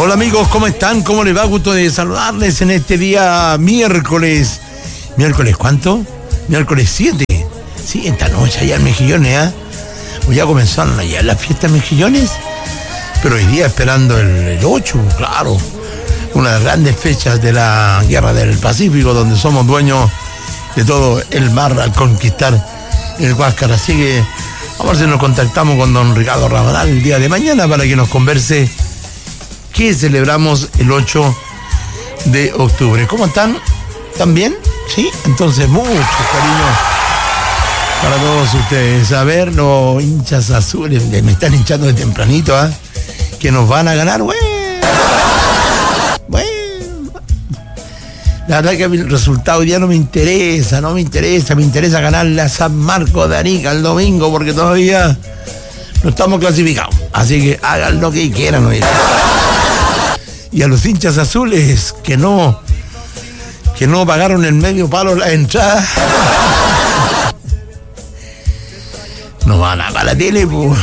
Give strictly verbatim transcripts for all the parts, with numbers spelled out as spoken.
Hola amigos, ¿cómo están? ¿Cómo les va? Gusto de saludarles en este día miércoles. ¿Miércoles cuánto? Miércoles siete. Sí, esta noche allá en Mejillones, ¿ah? ¿eh? Pues ya comenzaron allá las fiestas Mejillones, pero hoy día esperando el, el ocho, claro. Una de las grandes fechas de la Guerra del Pacífico, donde somos dueños de todo el mar al conquistar el Huáscar. Así que a ver si nos contactamos con don Ricardo Rabanal el día de mañana para que nos converse qué celebramos el ocho de octubre. ¿Cómo están? ¿Están bien? ¿Sí? Entonces, mucho cariño para todos ustedes. A ver, los hinchas azules, me están hinchando de tempranito, ¿ah? ¿eh? Que nos van a ganar, güey. Bueno, la verdad que el resultado hoy día no me interesa, no me interesa, me interesa ganarle a San Marcos de Arica el domingo, porque todavía no estamos clasificados. Así que hagan lo que quieran hoy. Y a los hinchas azules que no, que no pagaron el medio palo la entrada, no van a para la tele, pues.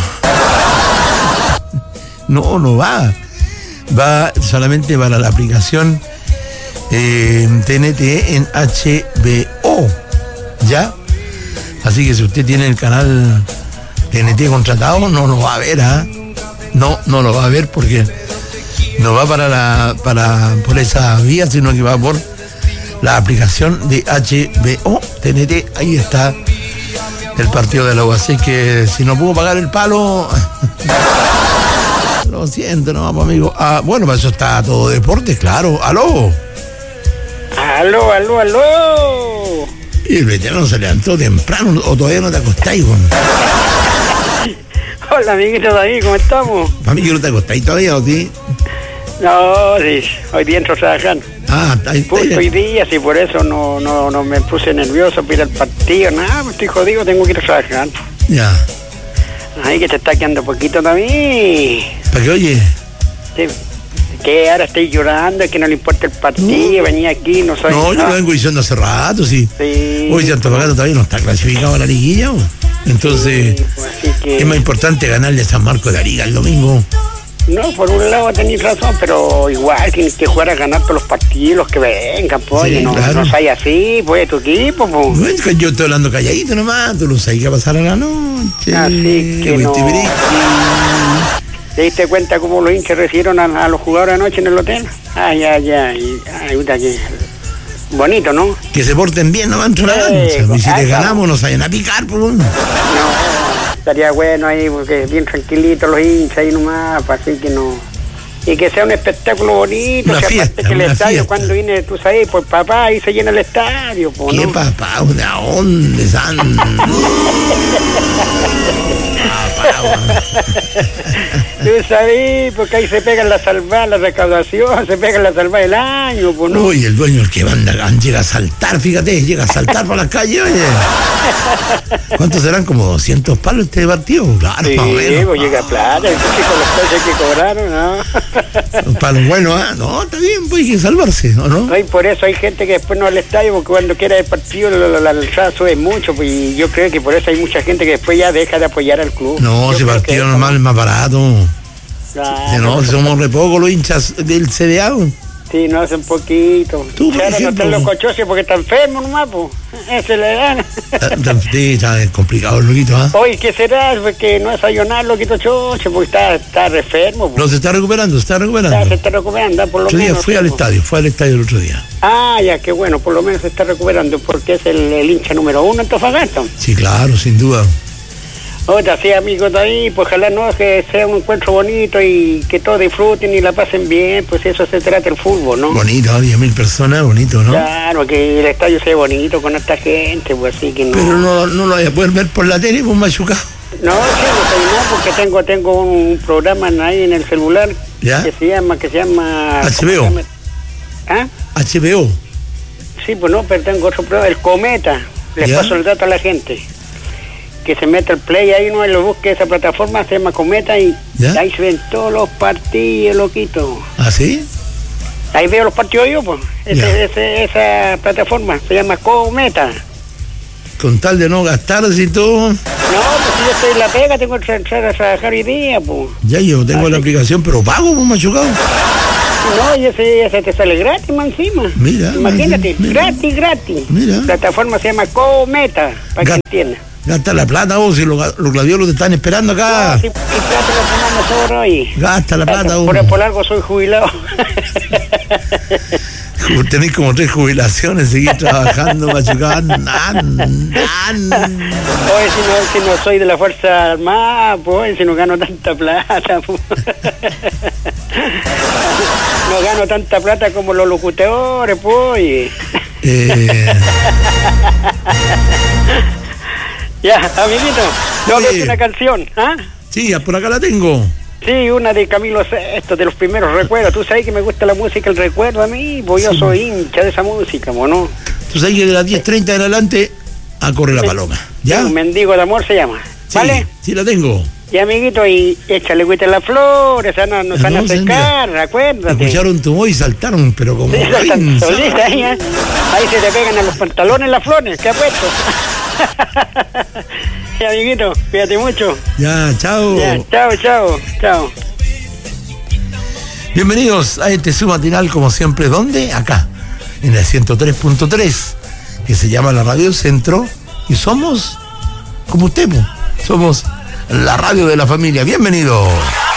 No, no va. Va solamente para la aplicación eh, T N T en H B O, ¿ya? Así que si usted tiene el canal T N T contratado, no lo va a ver, ¿ah? ¿eh? No, no lo va a ver porque no va para la para por esa vía, sino que va por la aplicación de H B O T N T. Ahí está el partido de la U. Así que si no pudo pagar el palo, lo siento, no, amigo. Ah, bueno, para eso está Todo Deportes, claro. ¡Aló! ¡Aló, aló, aló! Y el veterano se levantó temprano, o todavía no te acostáis, con. Hola, amiguito David, ¿cómo estamos? Mami, ¿que no te acostáis todavía o sí? No, sí, hoy día entro trabajando. Ah, está ahí. Justo hoy día, sí, por eso no, no, no me puse nervioso para ir al partido. Nada, me estoy jodido, tengo que ir a trabajar. Ya. Ay, que te está quedando poquito también. ¿Para qué, oye? Sí, que ahora estoy llorando, es que no le importa el partido, no. Venía aquí, no soy... No, yo lo vengo diciendo hace rato, sí. Sí. Hoy Antofagasta todavía no está clasificado a la liguilla, ¿o? Entonces, sí, pues, así que... es más importante ganarle a San Marcos de Arica el domingo. No, por un lado tenéis razón, pero igual tienes que jugar a ganar todos los partidos, los que vengan, pues, sí, no, claro. No seas así, pues, tu equipo, pues. Bueno, yo estoy hablando calladito nomás, tú lo sabes que pasar a la noche. Así que no. ¿Te diste cuenta cómo los hinchas recibieron a, a los jugadores anoche en el hotel? Ay, ay, ay, ay, puta que... bonito, ¿no? Que se porten bien, no van a eh, y si les ganamos, nos vayan a picar, por uno. No. Estaría bueno ahí, porque bien tranquilitos los hinchas ahí nomás, así que no... Y que sea un espectáculo bonito, una o sea, fiesta, que el estadio fiesta. Cuando viene, tú sabes, pues papá, ahí se llena el estadio, pues, ¿qué ¿no? papá? ¿De dónde, San? Papá, tú sabes, porque ahí se pegan la salvada, la recaudación, se pegan la salvada del año, pues, ¿no? Uy, el dueño, el que manda, llega a saltar, fíjate, llega a saltar por las calles, oye. ¿Cuántos serán? ¿Como doscientos palos este partido? Claro, sí, más o menos. Pues llega plata, el con los precios que cobraron, ¿no? Un palo bueno, ¿ah? ¿eh? No, está bien, pues hay que salvarse, ¿o no? Ay, por eso hay gente que después no va al estadio, porque cuando quiera el partido la alzada sube mucho, pues, y yo creo que por eso hay mucha gente que después ya deja de apoyar al club. No, ese partido normal es más barato. Claro. No, somos re pocos los hinchas del C D A. Sí, no, hace un poquito. Tú, por ahora no están los cochos porque están enfermos nomás, pues. Ese le dan. Sí, está complicado el loquito, ¿ah? ¿eh? Oye, ¿qué será? Porque no desayunar loquito choche, porque está, está enfermo. No, se está recuperando, se está recuperando. Está, se está recuperando, por lo otro menos. Día fui al estadio, fue al estadio el otro día. Ah, ya, qué bueno, por lo menos se está recuperando, porque es el, el hincha número uno en Antofagasta. Sí, claro, sin duda. Otra, sí, amigos de ahí, pues ojalá no, que sea un encuentro bonito y que todos disfruten y la pasen bien, pues eso se trata el fútbol, ¿no? Bonito, diez mil personas, bonito, ¿no? Claro, que el estadio sea bonito con esta gente, pues así que no... Pero no, no lo voy a poder ver por la tele, pues machucado. No, sí, no, no, porque tengo tengo un programa ahí en el celular. ¿Ya? Que se llama, que se llama... H B O. ¿Ah? H B O. Sí, pues no, pero tengo otro programa, el Cometa, les ¿Ya? paso el dato a la gente. Que se meta el play ahí, no lo busque, esa plataforma se llama Cometa y ¿Ya? ahí se ven todos los partidos, loquito. ¿Ah, sí? Ahí veo los partidos yo, pues. Ese, ese, esa plataforma se llama Cometa. Con tal de no gastarse y todo. No, pues si yo estoy en la pega, tengo que entrar a trabajar hoy día, pues. Ya yo tengo Así. la aplicación, pero pago, pues, machucado. No, y ese, ese te sale gratis, más encima. Mira. Imagínate, mira. gratis, gratis. Mira. La plataforma se llama Cometa, para que entiendas. Gasta la plata vos, si los, los gladiolos te están esperando acá. No, si, si plata lo tenemos nosotros ahí. Gasta la plata vos. Por, por algo soy jubilado. Tenés como tres jubilaciones, seguís trabajando, machucado. Nan, nan. Oye, si no, si no soy de la Fuerza Armada, pues, si no gano tanta plata, pues. No gano tanta plata como los locutores, pues. Eh... Ya, amiguito, tengo que hacer una canción, ¿ah? Sí, por acá la tengo. Sí, una de Camilo Sesto, de los primeros recuerdos. Tú sabes que me gusta la música, el recuerdo a mí, pues yo sí. Soy hincha de esa música, ¿no? Tú sabes que de las diez treinta en adelante a correr la paloma, ¿ya? Un mendigo de amor se llama, ¿vale? Sí, sí la tengo. Y amiguito, y échale cuita a las flores, no, nos van a secar, acuérdate. Escucharon tu voz y saltaron, pero como... Sí, saltan solita, ahí, ¿eh? Ahí se te pegan a los pantalones las flores, ¿qué apuesto? Sí, amiguito, cuídate mucho. Ya, chao. Ya, chao, chao, chao. Bienvenidos a este submatinal, como siempre, ¿dónde? Acá, en el ciento tres punto tres, que se llama la Radio Centro, y somos, como usted, somos la radio de la familia. Bienvenidos.